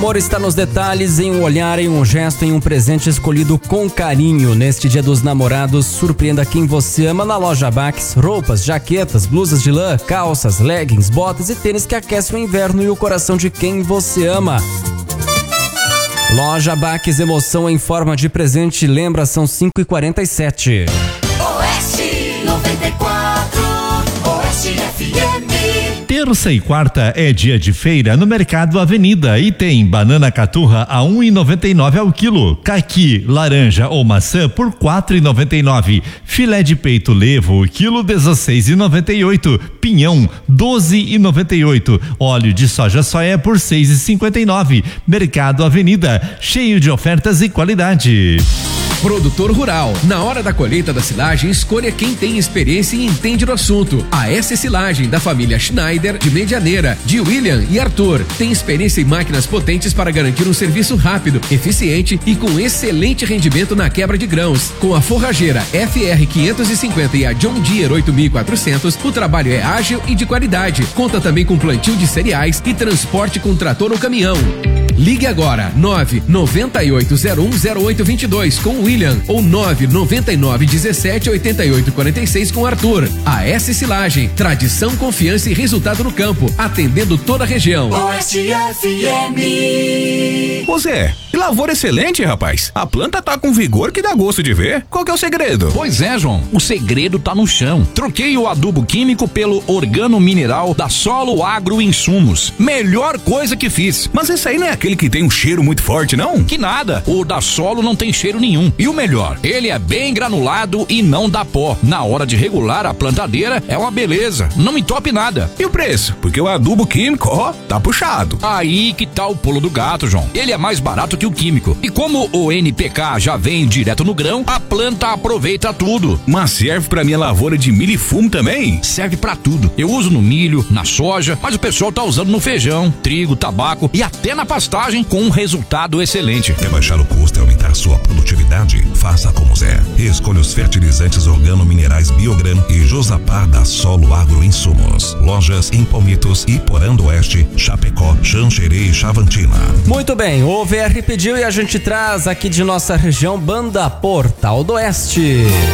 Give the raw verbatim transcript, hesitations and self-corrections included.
Amor está nos detalhes, em um olhar, em um gesto, em um presente escolhido com carinho. Neste Dia dos Namorados, surpreenda quem você ama na loja Bax. Roupas, jaquetas, blusas de lã, calças, leggings, botas e tênis que aquecem o inverno e o coração de quem você ama. Loja Bax, emoção em forma de presente. Lembra, são cinco e quarenta e sete. Oeste noventa e quatro, Oeste F M. Terça e quarta é dia de feira no Mercado Avenida e tem banana caturra a um e noventa e nove ao quilo, caqui, laranja ou maçã por quatro e noventa e nove, filé de peito levo quilo dezesseis e noventa e oito, pinhão doze e noventa e oito, óleo de soja soia por seis e cinquenta e nove. Mercado Avenida, cheio de ofertas e qualidade. Produtor rural, na hora da colheita da silagem, escolha quem tem experiência e entende do assunto. A S Silagem, da família Schneider, de Medianeira, de William e Arthur, tem experiência em máquinas potentes para garantir um serviço rápido, eficiente e com excelente rendimento na quebra de grãos. Com a forrageira F R quinhentos e cinquenta e a John Deere oito mil e quatrocentos, o trabalho é ágil e de qualidade. Conta também com plantio de cereais e transporte com trator ou caminhão. Ligue agora, nove nove oito zero um zero oito dois dois com o William ou nove nove nove um sete oito oito quatro seis com Arthur. A S Silagem, tradição, confiança e resultado no campo, atendendo toda a região. Oeste F M. Ô Zé, que lavoura excelente, rapaz. A planta tá com vigor que dá gosto de ver. Qual que é o segredo? Pois é, João, o segredo tá no chão. Troquei o adubo químico pelo organo mineral da Solo Agro Insumos. Melhor coisa que fiz. Mas esse aí não é aquele que tem um cheiro muito forte, não? Que nada, o da Solo não tem cheiro nenhum. E o melhor, ele é bem granulado e não dá pó. Na hora de regular a plantadeira, é uma beleza, não entope nada. E o preço? Porque o adubo químico, ó, tá puxado. Aí que tá o pulo do gato, João. Ele é mais barato que o químico. E como o N P K já vem direto no grão, a planta aproveita tudo. Mas serve pra minha lavoura de milho e fumo também? Serve pra tudo. Eu uso no milho, na soja, mas o pessoal tá usando no feijão, trigo, tabaco e até na pastagem, com um resultado excelente. Quer baixar o custo e aumentar sua produtividade? Faça como Zé. Escolha os fertilizantes organo-minerais Biogran e Josapar da Solo Agro Insumos. Lojas em Palmitos, Iporã do Oeste, Chapecó, Xanxerê e Chavantina. Muito bem, o V R pediu e a gente traz aqui de nossa região Banda Portal do Oeste.